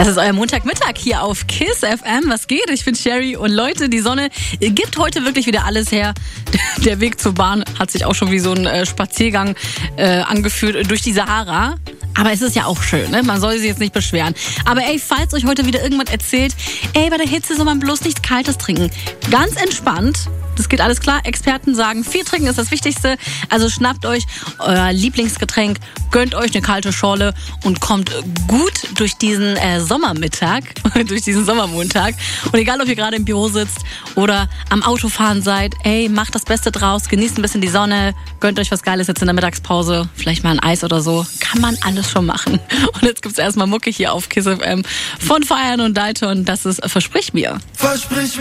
Das ist euer Montagmittag hier auf KISS FM. Was geht? Ich bin Sherry und Leute, die Sonne gibt heute wirklich wieder alles her. Der Weg zur Bahn hat sich auch schon wie so ein Spaziergang angefühlt durch die Sahara. Aber es ist ja auch schön, ne? Man soll sich jetzt nicht beschweren. Aber ey, falls euch heute wieder irgendwas erzählt, ey, bei der Hitze soll man bloß nichts Kaltes trinken. Ganz entspannt. Das geht alles klar. Experten sagen, viel trinken ist das Wichtigste. Also schnappt euch euer Lieblingsgetränk, gönnt euch eine kalte Schorle und kommt gut durch diesen Sommermittag, durch diesen Sommermontag. Und egal, ob ihr gerade im Büro sitzt oder am Autofahren seid, ey, macht das Beste draus, genießt ein bisschen die Sonne, gönnt euch was Geiles jetzt in der Mittagspause, vielleicht mal ein Eis oder so. Kann man alles schon machen. Und jetzt gibt's erstmal Mucke hier auf KISS FM von Feiern und Dalton. Das ist Versprich mir. Versprich